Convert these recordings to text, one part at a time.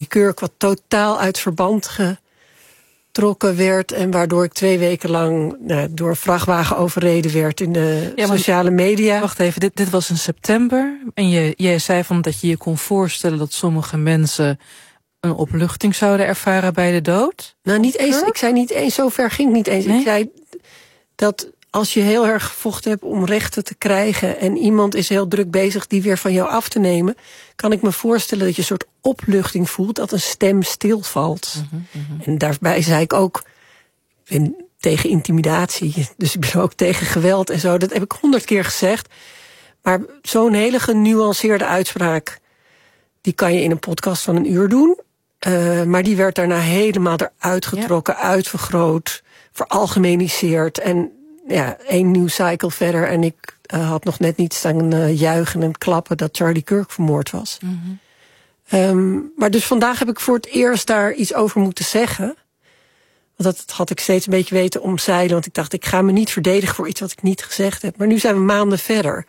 Kirk, wat totaal uit verband getrokken werd en waardoor ik 2 weken lang door een vrachtwagen overreden werd in de sociale media. Wacht even, dit was in september en jij zei dat je je kon voorstellen dat sommige mensen een opluchting zouden ervaren bij de dood? Nou, niet eens. Ik zei niet eens, zover ging het niet eens. Nee? Ik zei dat als je heel erg gevochten hebt om rechten te krijgen en iemand is heel druk bezig die weer van jou af te nemen, kan ik me voorstellen dat je een soort opluchting voelt, dat een stem stilvalt. En daarbij zei ik ook, ik ben tegen intimidatie, dus ik ben ook tegen geweld en zo. Dat heb ik 100 keer gezegd. Maar zo'n hele genuanceerde uitspraak, die kan je in een podcast van 1 uur doen. Maar die werd daarna helemaal eruit getrokken, uitvergroot, veralgemeniseerd. En 1 nieuwscycle verder en ik had nog net niet staan juichen en klappen dat Charlie Kirk vermoord was. Maar dus vandaag heb ik voor het eerst daar iets over moeten zeggen. Want dat had ik steeds een beetje weten omzeilen. Want ik dacht, ik ga me niet verdedigen voor iets wat ik niet gezegd heb. Maar nu zijn we maanden verder.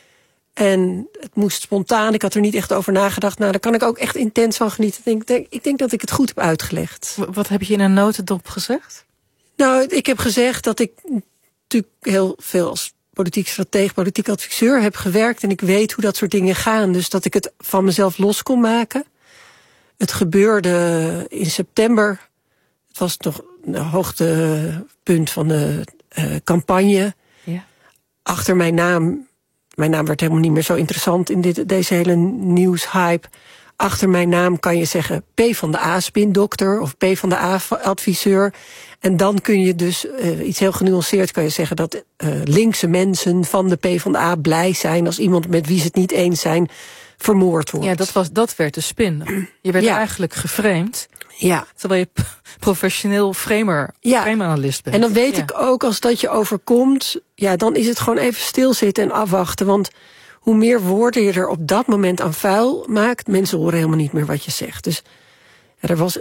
En het moest spontaan, ik had er niet echt over nagedacht. Nou, daar kan ik ook echt intens van genieten. Ik denk dat ik het goed heb uitgelegd. Wat heb je in een notendop gezegd? Nou, ik heb gezegd dat ik natuurlijk heel veel als politiek stratege, politiek adviseur heb gewerkt. En ik weet hoe dat soort dingen gaan. Dus dat ik het van mezelf los kon maken. Het gebeurde in september. Het was nog een hoogtepunt van de campagne. Ja. Achter mijn naam werd helemaal niet meer zo interessant in deze hele nieuwshype. Achter mijn naam kan je zeggen PvdA-spindokter of PvdA-adviseur. En dan kun je dus iets heel genuanceerd kan je zeggen dat linkse mensen van de PvdA blij zijn als iemand met wie ze het niet eens zijn vermoord wordt. Ja, dat werd de spin. Je werd eigenlijk geframed. Ja. Terwijl je professioneel frame-analyst bent. En dan weet ik ook, als dat je overkomt, dan is het gewoon even stilzitten en afwachten. Want hoe meer woorden je er op dat moment aan vuil maakt, mensen horen helemaal niet meer wat je zegt. Dus er was,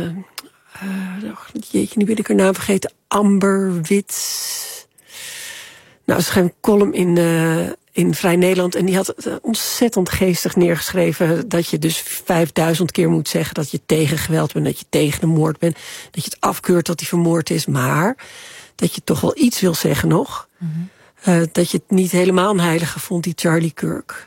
jeetje, nu ben ik haar naam vergeten, Amber Wits. Nou, ze schreef een column in Vrij Nederland en die had het ontzettend geestig neergeschreven dat je dus 5000 keer moet zeggen dat je tegen geweld bent, dat je tegen de moord bent, dat je het afkeurt dat hij vermoord is, maar dat je toch wel iets wil zeggen nog. Dat je het niet helemaal een heilige vond, die Charlie Kirk.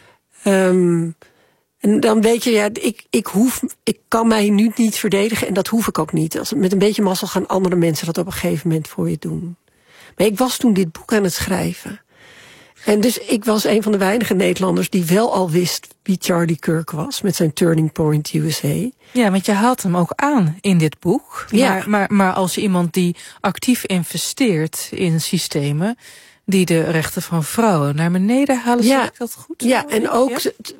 En dan weet je, ik kan mij nu niet verdedigen en dat hoef ik ook niet. Met een beetje mazzel gaan andere mensen dat op een gegeven moment voor je doen. Maar ik was toen dit boek aan het schrijven. En dus ik was een van de weinige Nederlanders die wel al wist wie Charlie Kirk was met zijn Turning Point USA. Ja, want je haalt hem ook aan in dit boek. Maar als iemand die actief investeert in systemen die de rechten van vrouwen naar beneden halen, zeg ik dat goed? Ja, en ook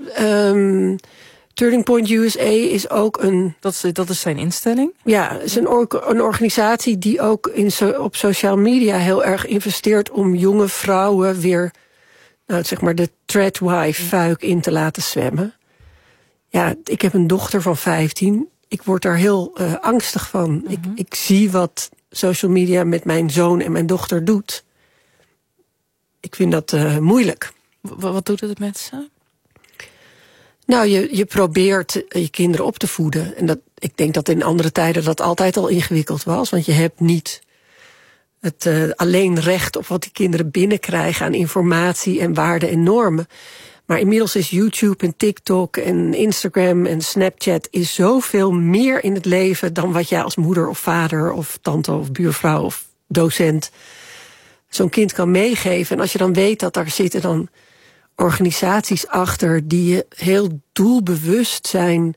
Turning Point USA is ook een... Dat is zijn instelling? Ja, het is een organisatie die ook op social media heel erg investeert om jonge vrouwen weer, zeg maar, de threadwife-fuik in te laten zwemmen. Ja, ik heb een dochter van 15. Ik word daar heel angstig van. Ik zie wat social media met mijn zoon en mijn dochter doet. Ik vind dat moeilijk. Wat doet het met ze? Nou, je probeert je kinderen op te voeden. En ik denk dat in andere tijden dat altijd al ingewikkeld was. Want je hebt niet het alleen recht op wat die kinderen binnenkrijgen aan informatie en waarden en normen. Maar inmiddels is YouTube en TikTok en Instagram en Snapchat is zoveel meer in het leven dan wat jij als moeder of vader of tante of buurvrouw of docent zo'n kind kan meegeven. En als je dan weet dat daar zitten dan organisaties achter die je heel doelbewust zijn,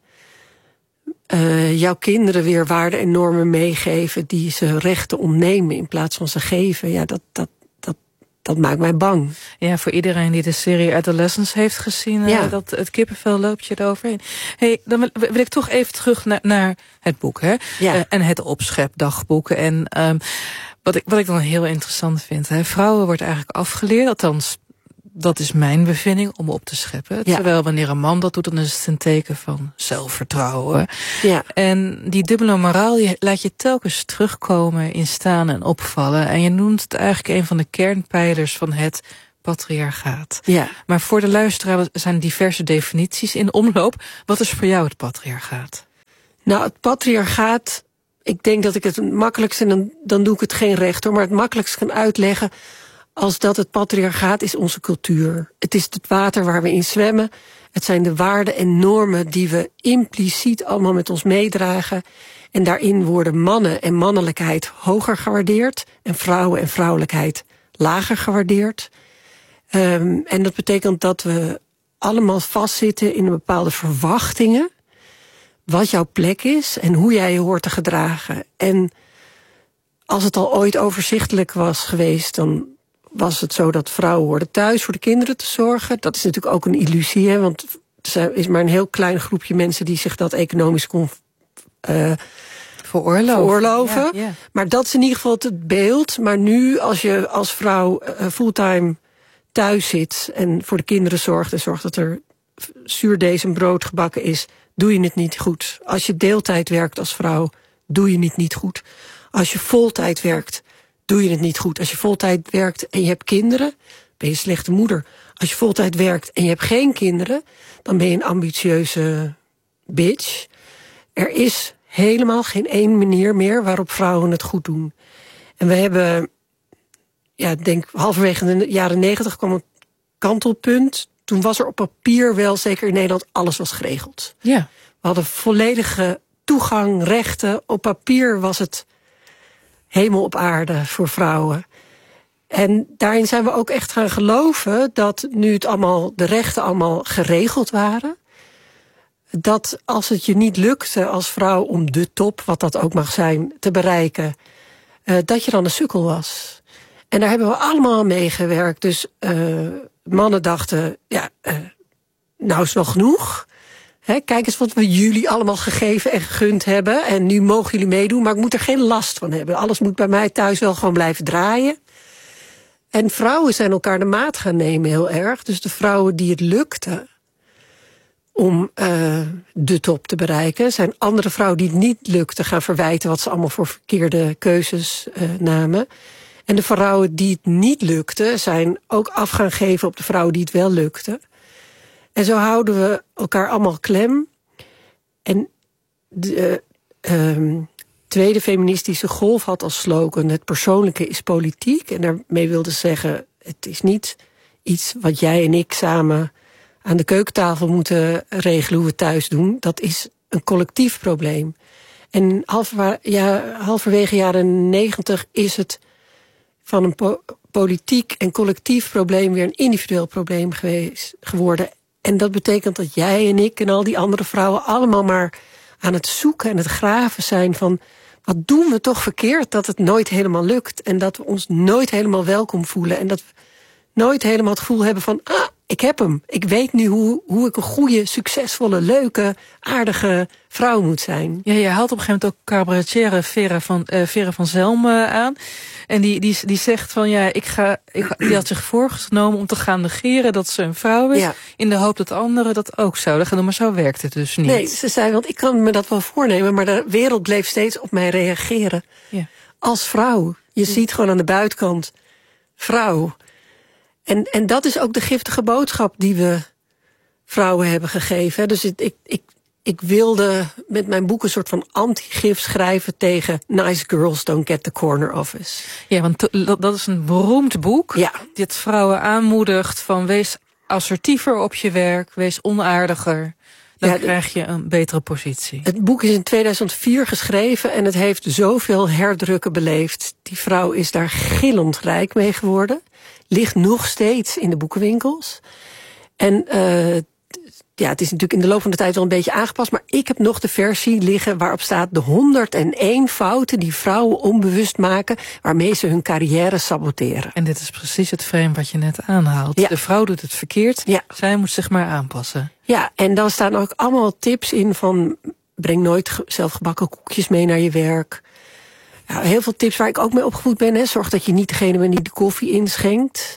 jouw kinderen weer waarden en normen meegeven die ze rechten ontnemen in plaats van ze geven. Ja, dat maakt mij bang. Ja, voor iedereen die de serie Adolescence heeft gezien, dat het kippenvel loopt je eroverheen. Hey, dan wil ik toch even terug naar het boek, hè? Ja. En het opschepdagboek. En wat ik dan heel interessant vind, hè? Vrouwen wordt eigenlijk afgeleerd, althans, dat is mijn bevinding, om op te scheppen. Ja. Terwijl wanneer een man dat doet, dan is het een teken van zelfvertrouwen. Ja. En die dubbele moraal, die laat je telkens terugkomen in staan en opvallen. En je noemt het eigenlijk een van de kernpijlers van het patriarchaat. Ja. Maar voor de luisteraar zijn diverse definities in omloop. Wat is voor jou het patriarchaat? Nou, het patriarchaat, ik denk dat ik het makkelijkst, en dan doe ik het geen recht hoor, maar het makkelijkst kan uitleggen als dat het patriarchaat is onze cultuur. Het is het water waar we in zwemmen. Het zijn de waarden en normen die we impliciet allemaal met ons meedragen. En daarin worden mannen en mannelijkheid hoger gewaardeerd en vrouwelijkheid lager gewaardeerd. En dat betekent dat we allemaal vastzitten in een bepaalde verwachtingen. Wat jouw plek is en hoe jij je hoort te gedragen. En als het al ooit overzichtelijk was geweest, dan was het zo dat vrouwen hoorden thuis voor de kinderen te zorgen. Dat is natuurlijk ook een illusie, hè, want er is maar een heel klein groepje mensen die zich dat economisch kon veroorloven. Ja. Maar dat is in ieder geval het beeld. Maar nu, als je als vrouw fulltime thuis zit en voor de kinderen zorgt en zorgt dat er zuurdees en brood gebakken is, doe je het niet goed. Als je deeltijd werkt als vrouw, doe je het niet goed. Als je voltijd werkt, doe je het niet goed. Als je voltijd werkt en je hebt kinderen, ben je een slechte moeder. Als je voltijd werkt en je hebt geen kinderen, dan ben je een ambitieuze bitch. Er is helemaal geen één manier meer waarop vrouwen het goed doen. En we hebben, ik denk halverwege de jaren 90 kwam een kantelpunt. Toen was er op papier wel, zeker in Nederland, alles was geregeld. Ja. We hadden volledige toegang, rechten. Op papier was het hemel op aarde voor vrouwen. En daarin zijn we ook echt gaan geloven dat nu het allemaal, de rechten allemaal geregeld waren, dat als het je niet lukte als vrouw om de top, wat dat ook mag zijn, te bereiken, dat je dan een sukkel was. En daar hebben we allemaal aan meegewerkt. Dus mannen dachten, nou is wel genoeg. Hè, kijk eens wat we jullie allemaal gegeven en gegund hebben. En nu mogen jullie meedoen, maar ik moet er geen last van hebben. Alles moet bij mij thuis wel gewoon blijven draaien. En vrouwen zijn elkaar de maat gaan nemen heel erg. Dus de vrouwen die het lukte om de top te bereiken, zijn andere vrouwen die het niet lukte gaan verwijten wat ze allemaal voor verkeerde keuzes namen. En de vrouwen die het niet lukte zijn ook af gaan geven op de vrouwen die het wel lukte. En zo houden we elkaar allemaal klem. En de tweede feministische golf had als slogan: het persoonlijke is politiek. En daarmee wilde zeggen, het is niet iets wat jij en ik samen aan de keukentafel moeten regelen hoe we thuis doen. Dat is een collectief probleem. En halverwege jaren 90 is het van een politiek en collectief probleem weer een individueel probleem geworden. En dat betekent dat jij en ik en al die andere vrouwen allemaal maar aan het zoeken en het graven zijn van wat doen we toch verkeerd dat het nooit helemaal lukt. En dat we ons nooit helemaal welkom voelen. En dat we nooit helemaal het gevoel hebben van ik heb hem. Ik weet nu hoe ik een goede, succesvolle, leuke, aardige vrouw moet zijn. Ja, je haalt op een gegeven moment ook cabaretière Vera van Zelmen aan. En die zegt van die had zich voorgenomen om te gaan negeren dat ze een vrouw is. Ja. In de hoop dat anderen dat ook zouden gaan doen. Maar zo werkt het dus niet. Nee, ze zei, want ik kan me dat wel voornemen, maar de wereld bleef steeds op mij reageren. Ja. Als vrouw. Je ziet gewoon aan de buitenkant vrouw. En dat is ook de giftige boodschap die we vrouwen hebben gegeven. Dus ik wilde met mijn boek een soort van anti-gif schrijven tegen Nice Girls Don't Get the Corner Office. Ja, want dat is een beroemd boek. Ja. Dit vrouwen aanmoedigt van wees assertiever op je werk, wees onaardiger. Dan krijg je een betere positie. Het boek is in 2004 geschreven en het heeft zoveel herdrukken beleefd. Die vrouw is daar gillend rijk mee geworden. Ligt nog steeds in de boekenwinkels. En het is natuurlijk in de loop van de tijd wel een beetje aangepast, maar ik heb nog de versie liggen waarop staat de 101 fouten die vrouwen onbewust maken, waarmee ze hun carrière saboteren. En dit is precies het frame wat je net aanhaalt. Ja. De vrouw doet het verkeerd, zij moet zich maar aanpassen. Ja, en dan staan ook allemaal tips in van breng nooit zelfgebakken koekjes mee naar je werk. Ja, heel veel tips waar ik ook mee opgevoed ben. Hè. Zorg dat je niet degene bent die de koffie inschenkt.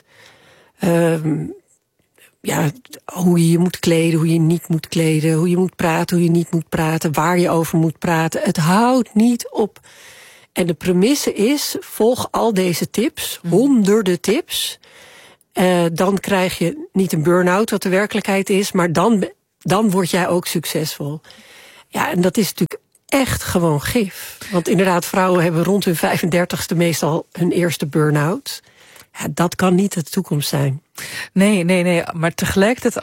Hoe je je moet kleden, hoe je niet moet kleden, hoe je moet praten, hoe je niet moet praten, waar je over moet praten. Het houdt niet op. En de premisse is, volg al deze tips, honderden tips. Dan krijg je niet een burn-out, wat de werkelijkheid is, maar dan word jij ook succesvol. Ja, en dat is natuurlijk echt gewoon gif. Want inderdaad, vrouwen hebben rond hun 35ste meestal hun eerste burn-out. Ja, dat kan niet de toekomst zijn. Nee. Maar tegelijkertijd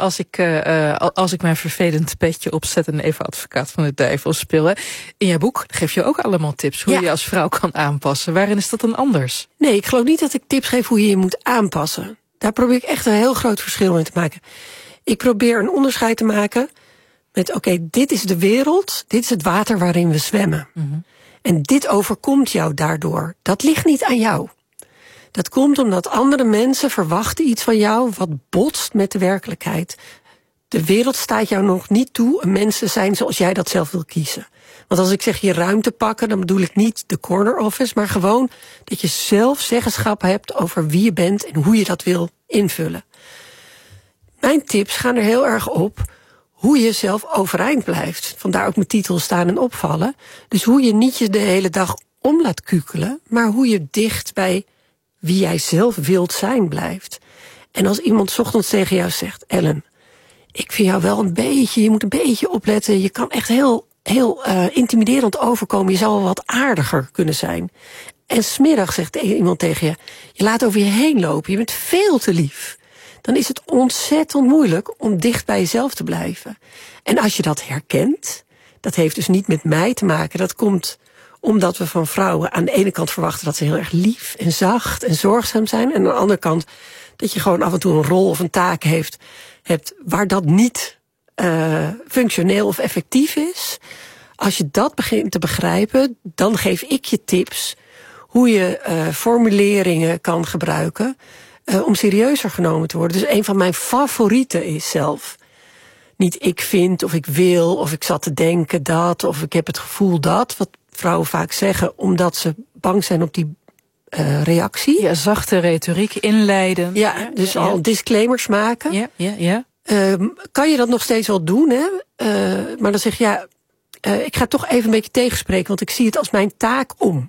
als ik mijn vervelend petje opzet en even advocaat van de duivel speel, in jouw boek geef je ook allemaal tips hoe je je als vrouw kan aanpassen. Waarin is dat dan anders? Nee, ik geloof niet dat ik tips geef hoe je je moet aanpassen. Daar probeer ik echt een heel groot verschil in te maken. Ik probeer een onderscheid te maken met, oké, dit is de wereld, dit is het water waarin we zwemmen. Mm-hmm. En dit overkomt jou daardoor. Dat ligt niet aan jou. Dat komt omdat andere mensen verwachten iets van jou wat botst met de werkelijkheid. De wereld staat jou nog niet toe een mens te zijn zoals jij dat zelf wil kiezen. Want als ik zeg je ruimte pakken, dan bedoel ik niet de corner office, maar gewoon dat je zelf zeggenschap hebt over wie je bent en hoe je dat wil invullen. Mijn tips gaan er heel erg op hoe je zelf overeind blijft. Vandaar ook mijn titel Staan en Opvallen. Dus hoe je niet je de hele dag om laat kukelen, maar hoe je dicht bij wie jij zelf wilt zijn blijft. En als iemand 's ochtends tegen jou zegt, Ellen, ik vind jou wel je moet een beetje opletten, je kan echt heel intimiderend overkomen, je zou wel wat aardiger kunnen zijn. En 's middags zegt iemand tegen je, je laat over je heen lopen, je bent veel te lief. Dan is het ontzettend moeilijk om dicht bij jezelf te blijven. En als je dat herkent, dat heeft dus niet met mij te maken, dat komt omdat we van vrouwen aan de ene kant verwachten dat ze heel erg lief en zacht en zorgzaam zijn. En aan de andere kant dat je gewoon af en toe een rol of een taak hebt waar dat niet functioneel of effectief is. Als je dat begint te begrijpen, dan geef ik je tips hoe je formuleringen kan gebruiken om serieuzer genomen te worden. Dus een van mijn favorieten is zelf niet ik vind of ik wil of ik zat te denken dat of ik heb het gevoel dat. Wat vrouwen vaak zeggen omdat ze bang zijn op die reactie. Ja, zachte retoriek inleiden. Ja, dus al disclaimers maken. Ja. Kan je dat nog steeds wel doen, hè? Maar dan zeg je, ik ga toch even een beetje tegenspreken, want ik zie het als mijn taak om.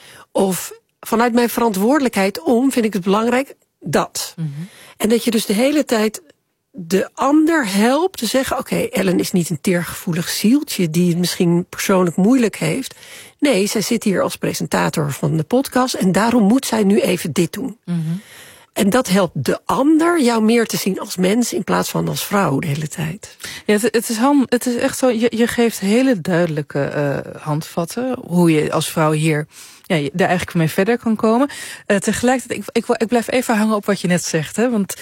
Of vanuit mijn verantwoordelijkheid vind ik het belangrijk dat. Mm-hmm. En dat je dus de hele tijd de ander helpt te zeggen, oké, Ellen is niet een teergevoelig zieltje die het misschien persoonlijk moeilijk heeft. Nee, zij zit hier als presentator van de podcast en daarom moet zij nu even dit doen. Mm-hmm. En dat helpt de ander jou meer te zien als mens in plaats van als vrouw de hele tijd. Ja, het is echt zo, je geeft hele duidelijke handvatten hoe je als vrouw hier daar eigenlijk mee verder kan komen. Tegelijkertijd, ik blijf even hangen op wat je net zegt, hè, want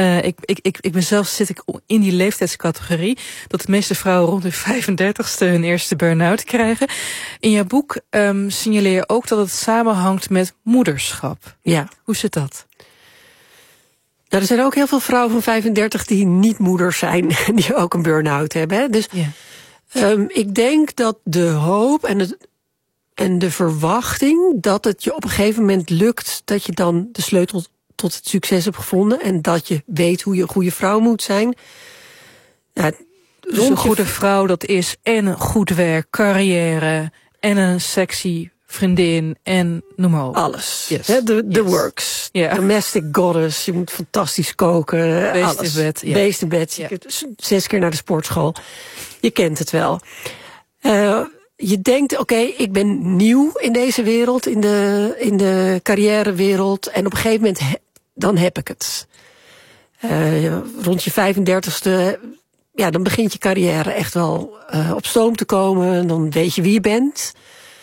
ik ben zelf zit ik in die leeftijdscategorie dat de meeste vrouwen rond hun 35ste hun eerste burn-out krijgen. In jouw boek signaleer je ook dat het samenhangt met moederschap. Ja. Hoe zit dat? Nou, er zijn ook heel veel vrouwen van 35 die niet moeders zijn, die ook een burn-out hebben. Hè? Dus ik denk dat de hoop en de verwachting dat het je op een gegeven moment lukt, dat je dan de sleutel tot het succes hebt gevonden en dat je weet hoe je een goede vrouw moet zijn. Nou, dus een goede vrouw, dat is en een goed werk, carrière en een sexy vriendin en noem maar op. Alles. Yes. The works. Yeah. Domestic goddess. Je moet fantastisch koken. Beest in bed. Yeah. Beest in bed. Je kunt 6 keer naar de sportschool. Je kent het wel. Je denkt, oké, ik ben nieuw in deze wereld, in de carrièrewereld. En op een gegeven moment, dan heb ik het. Rond je 35ste, dan begint je carrière echt wel op stoom te komen. Dan weet je wie je bent.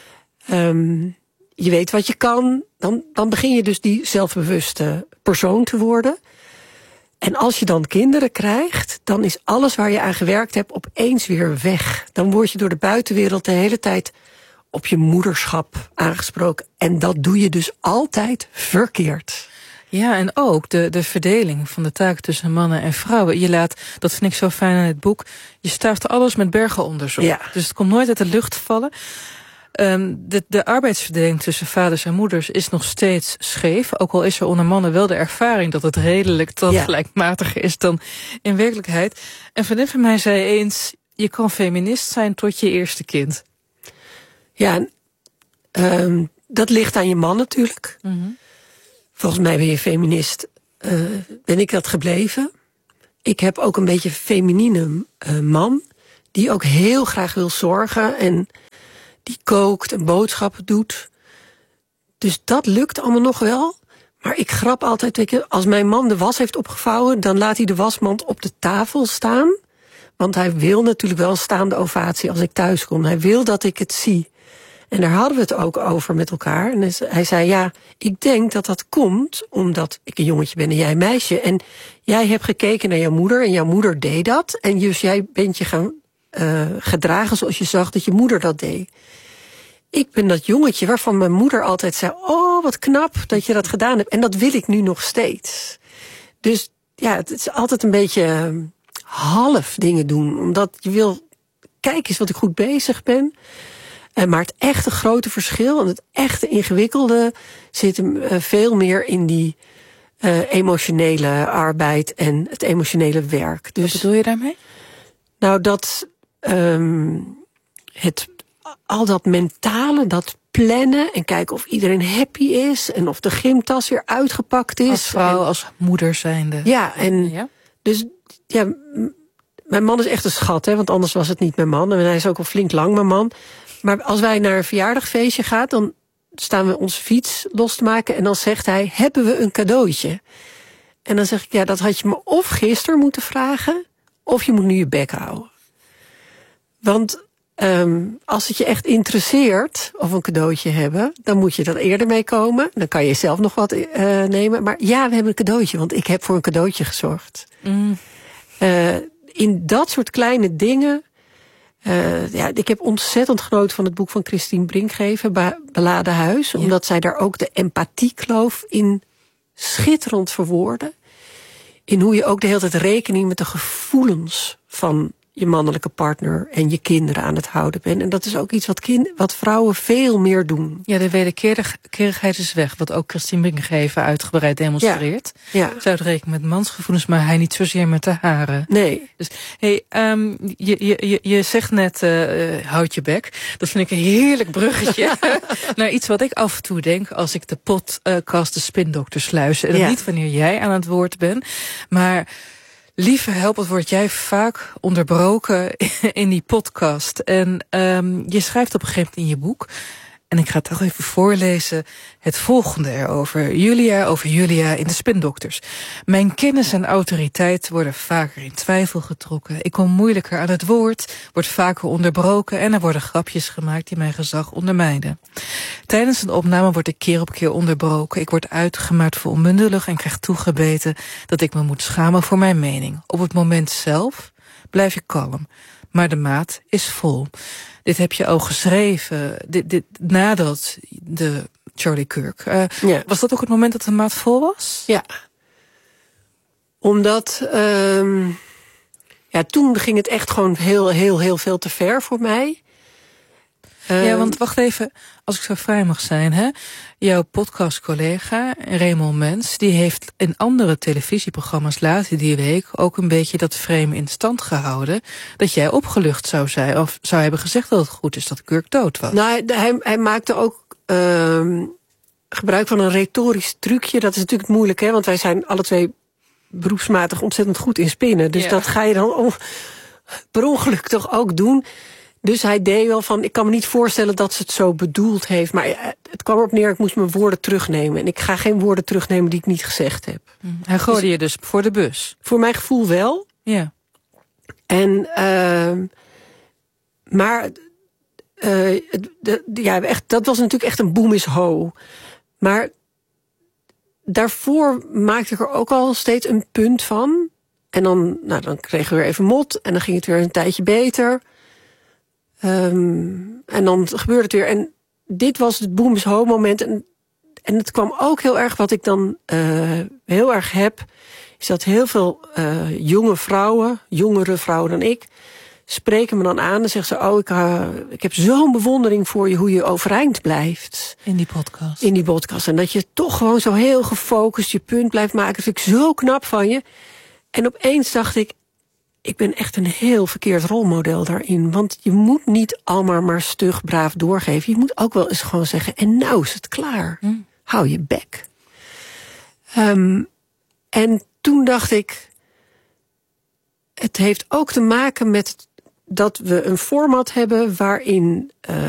Je weet wat je kan, dan begin je dus die zelfbewuste persoon te worden. En als je dan kinderen krijgt, dan is alles waar je aan gewerkt hebt opeens weer weg. Dan word je door de buitenwereld de hele tijd op je moederschap aangesproken. En dat doe je dus altijd verkeerd. Ja, en ook de verdeling van de taken tussen mannen en vrouwen. Dat vind ik zo fijn in het boek, je stuift alles met bergen onderzoek. Ja. Dus het komt nooit uit de lucht vallen. De arbeidsverdeling tussen vaders en moeders is nog steeds scheef. Ook al is er onder mannen wel de ervaring dat het redelijk gelijkmatiger is dan in werkelijkheid. Een vriendin van mij zei eens, je kan feminist zijn tot je eerste kind. Ja, dat ligt aan je man natuurlijk. Mm-hmm. Volgens mij ben je feminist. Ben ik dat gebleven. Ik heb ook een beetje een feminine man die ook heel graag wil zorgen en die kookt en boodschappen doet. Dus dat lukt allemaal nog wel. Maar ik grap altijd, weet je, als mijn man de was heeft opgevouwen, dan laat hij de wasmand op de tafel staan. Want hij wil natuurlijk wel een staande ovatie als ik thuis kom. Hij wil dat ik het zie. En daar hadden we het ook over met elkaar. En hij zei, ja, ik denk dat dat komt omdat ik een jongetje ben en jij een meisje. En jij hebt gekeken naar jouw moeder en jouw moeder deed dat. En dus jij bent je gaan gedragen zoals je zag dat je moeder dat deed. Ik ben dat jongetje waarvan mijn moeder altijd zei, oh, wat knap dat je dat gedaan hebt. En dat wil ik nu nog steeds. Dus ja, het is altijd een beetje half dingen doen. Omdat je wil, kijk eens wat ik goed bezig ben. Maar het echte grote verschil en het echte ingewikkelde zit hem veel meer in die emotionele arbeid en het emotionele werk. Dus, wat bedoel je daarmee? Nou, dat al dat mentale, dat plannen en kijken of iedereen happy is en of de gymtas weer uitgepakt is. Als vrouw, als moeder zijnde. Ja, en dus ja, mijn man is echt een schat, hè, want anders was het niet mijn man. En hij is ook al flink lang mijn man. Maar als wij naar een verjaardagfeestje gaan, dan staan we onze fiets los te maken en dan zegt hij, hebben we een cadeautje? En dan zeg ik, ja, dat had je me of gisteren moeten vragen, of je moet nu je bek houden. Want als het je echt interesseert of we een cadeautje hebben, dan moet je dat eerder meekomen. Dan kan je zelf nog wat nemen. Maar ja, we hebben een cadeautje, want ik heb voor een cadeautje gezorgd. In dat soort kleine dingen. Ik heb ontzettend genoten van het boek van Christine Brinkgever, Beladen Huis. Omdat zij daar ook de empathiekloof in schitterend verwoordde. In hoe je ook de hele tijd rekening met de gevoelens van je mannelijke partner en je kinderen aan het houden bent. En dat is ook iets wat vrouwen veel meer doen. Ja, de wederkerigheid is weg, wat ook Christine Brinkgever uitgebreid demonstreert. Ja. Ze houdt rekening met mansgevoelens, maar hij niet zozeer met de haren. Nee. Dus, je zegt net, houd je bek. Dat vind ik een heerlijk bruggetje naar iets wat ik af en toe denk als ik de podcast De Spindokters luister. En niet wanneer jij aan het woord bent, maar lieve helpers, word jij vaak onderbroken in die podcast. En je schrijft op een gegeven moment in je boek, en ik ga het toch even voorlezen, het volgende erover. Julia in de Spindokters. Mijn kennis en autoriteit worden vaker in twijfel getrokken. Ik kom moeilijker aan het woord, word vaker onderbroken en er worden grapjes gemaakt die mijn gezag ondermijnen. Tijdens een opname word ik keer op keer onderbroken. Ik word uitgemaakt voor onbundelig en krijg toegebeten dat ik me moet schamen voor mijn mening. Op het moment zelf blijf ik kalm, maar de maat is vol. Dit heb je al geschreven, dit nadat de Charlie Kirk. Was dat ook het moment dat de maat vol was? Ja. Omdat toen ging het echt gewoon heel veel te ver voor mij. Ja, want wacht even, als ik zo vrij mag zijn, hè? Jouw podcastcollega Raymond Mens, die heeft in andere televisieprogramma's later die week ook een beetje dat frame in stand gehouden, dat jij opgelucht zou zijn, of zou hebben gezegd dat het goed is dat Kirk dood was. Nou, hij maakte ook gebruik van een retorisch trucje. Dat is natuurlijk moeilijk, hè? Want wij zijn alle twee beroepsmatig ontzettend goed in spinnen. Dus dat ga je dan per ongeluk toch ook doen. Dus hij deed wel van, ik kan me niet voorstellen dat ze het zo bedoeld heeft. Maar het kwam erop neer, ik moest mijn woorden terugnemen. En ik ga geen woorden terugnemen die ik niet gezegd heb. Hij gooide je dus voor de bus? Voor mijn gevoel wel. Ja. En, dat was natuurlijk echt een boom is ho. Maar daarvoor maakte ik er ook al steeds een punt van. En dan kregen we weer even mot. En dan ging het weer een tijdje beter. En dan gebeurde het weer. En dit was het boom is ho moment. En het kwam ook heel erg, wat ik dan heel erg heb, is dat heel veel jonge vrouwen, jongere vrouwen dan ik, spreken me dan aan en zeggen ze, ik heb zo'n bewondering voor je, hoe je overeind blijft. In die podcast. In die podcast. En dat je toch gewoon zo heel gefocust je punt blijft maken. Dat vind ik zo knap van je. En opeens dacht ik ben echt een heel verkeerd rolmodel daarin. Want je moet niet allemaal maar stug braaf doorgeven. Je moet ook wel eens gewoon zeggen, en nou is het klaar. Hou je bek. En toen dacht ik, het heeft ook te maken met dat we een format hebben waarin